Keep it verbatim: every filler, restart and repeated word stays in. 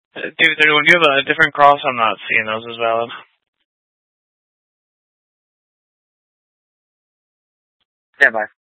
Dude, there, when you have a different cross, I'm not seeing those as valid. Yeah, bye.